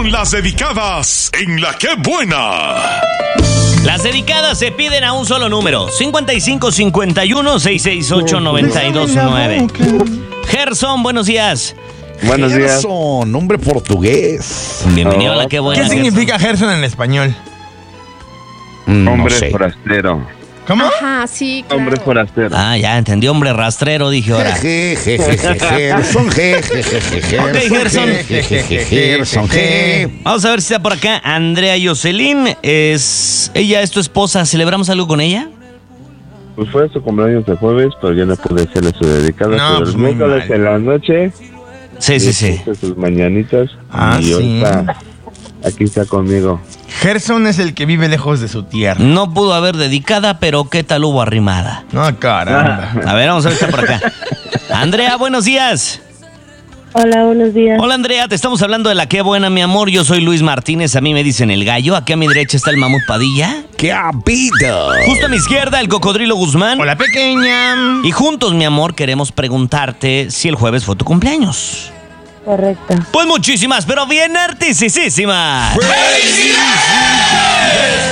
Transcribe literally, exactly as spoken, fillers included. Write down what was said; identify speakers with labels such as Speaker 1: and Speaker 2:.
Speaker 1: Llegan las dedicadas en La Qué Buena.
Speaker 2: Las dedicadas se piden a un solo número: cincuenta y cinco cincuenta y uno sesenta y seis ocho noventa y dos nueve. Gerson, buenos días.
Speaker 3: Buenos días.
Speaker 4: Gerson, nombre portugués.
Speaker 2: Bienvenido a La Qué Buena.
Speaker 5: ¿Qué significa Gerson en español?
Speaker 4: Mm, no
Speaker 3: Hombre
Speaker 4: sé.
Speaker 3: forastero.
Speaker 5: ¿Cómo?
Speaker 6: Ajá, sí, claro.
Speaker 3: Hombre forastero.
Speaker 2: Ah, ya entendí, hombre rastrero, dije ahora.
Speaker 4: Je, je, je, je, Gerson, je, je, je, je, Gerson,
Speaker 2: Ok, Gerson.
Speaker 4: je, je, je, je, Gerson, je.
Speaker 2: Vamos a ver si está por acá Andrea Yoselín. Es ella es tu esposa. ¿Celebramos algo con ella?
Speaker 3: Pues fue su cumpleaños el jueves, pero yo no pude hacerle su dedicada.
Speaker 5: No,
Speaker 3: pero
Speaker 5: pues
Speaker 3: el
Speaker 5: muy
Speaker 3: miércoles
Speaker 5: mal.
Speaker 3: en la noche.
Speaker 2: Sí, sí, sí.
Speaker 3: hice sus mañanitas.
Speaker 5: Ah,
Speaker 3: y
Speaker 5: sí.
Speaker 3: ahorita aquí está conmigo.
Speaker 5: Gerson es el que vive lejos de su tierra.
Speaker 2: No pudo haber dedicada, pero ¿qué tal hubo arrimada?
Speaker 5: No, caramba.
Speaker 2: A ver, vamos a ver si está por acá. Andrea, buenos días.
Speaker 7: Hola, buenos días.
Speaker 2: Hola, Andrea, te estamos hablando de La Qué Buena, mi amor. Yo soy Luis Martínez, a mí me dicen El Gallo. Aquí a mi derecha está el Mamut Padilla.
Speaker 4: ¡Qué habido!
Speaker 2: Justo a mi izquierda, el Cocodrilo Guzmán.
Speaker 5: Hola, pequeña.
Speaker 2: Y juntos, mi amor, queremos preguntarte si el jueves fue tu cumpleaños.
Speaker 7: Correcto.
Speaker 2: Pues muchísimas, pero bien artisísimas.
Speaker 1: ¡Felicidades!